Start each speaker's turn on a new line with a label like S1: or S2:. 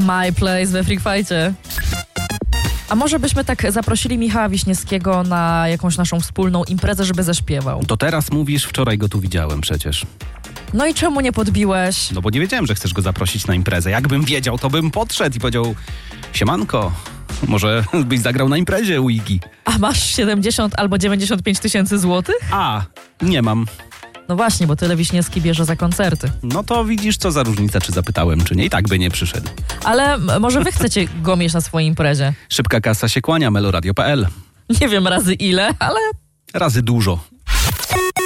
S1: My Place we Freak Fight'cie. A może byśmy tak zaprosili Michała Wiśniewskiego na jakąś naszą wspólną imprezę, żeby zaśpiewał?
S2: To teraz mówisz, wczoraj go tu widziałem przecież.
S1: No i czemu nie podbiłeś?
S2: No bo nie wiedziałem, że chcesz go zaprosić na imprezę. Jakbym wiedział, to bym podszedł i powiedział: siemanko, może byś zagrał na imprezie u Iggy.
S1: A masz 70 albo 95 tysięcy złotych?
S2: A, nie mam.
S1: No właśnie, bo tyle Wiśniewski bierze za koncerty.
S2: No to widzisz, co za różnica, czy zapytałem, czy nie. I tak by nie przyszedł.
S1: Ale może wy chcecie go mieć na swojej imprezie?
S2: Szybka kasa się kłania, meloradio.pl.
S1: Nie wiem razy ile, ale...
S2: Razy dużo.